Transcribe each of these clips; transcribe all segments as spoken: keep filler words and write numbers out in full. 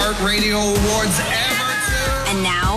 iHeartRadio Awards ever, too. And now,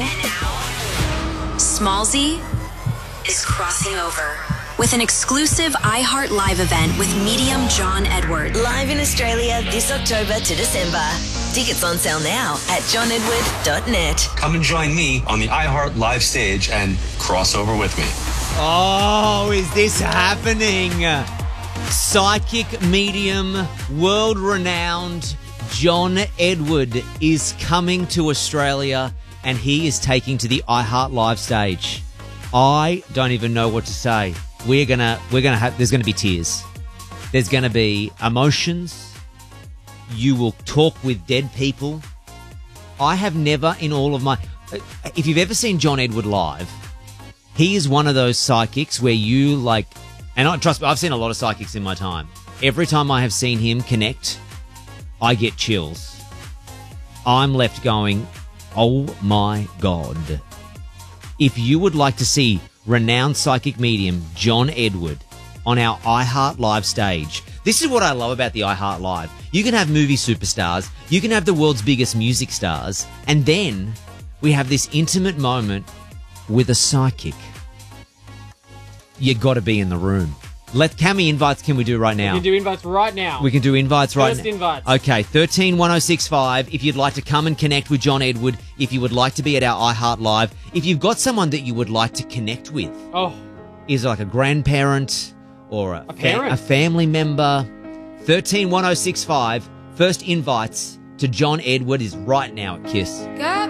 Smallzy is crossing over with an exclusive iHeart Live event with medium John Edward. Live in Australia this October to December. Tickets on sale now at john edward dot net. Come and join me on the iHeart Live stage and cross over with me. Oh, is this happening? Psychic medium, world-renowned John Edward is coming to Australia, and he is taking to the iHeart Live stage. I don't even know what to say. We're gonna, we're gonna have. There's gonna be tears. There's gonna be emotions. You will talk with dead people. I have never in all of my... If you've ever seen John Edward live, he is one of those psychics where you like... And I, trust me, I've seen a lot of psychics in my time. Every time I have seen him connect, I get chills. I'm left going, oh my God. If you would like to see renowned psychic medium John Edward on our iHeart Live stage... This is what I love about the iHeart Live. You can have movie superstars, you can have the world's biggest music stars, and then we have this intimate moment with a psychic. You got to be in the room. Let how many invites can we do right now? We can do invites right now. We can do invites right now. First invites. Okay, thirteen one oh six five. If you'd like to come and connect with John Edward, if you would like to be at our iHeart Live, if you've got someone that you would like to connect with, oh, is it like a grandparent or a, a parent, fa- a family member? thirteen one oh six five. First invites to John Edward is right now at Kiss. Got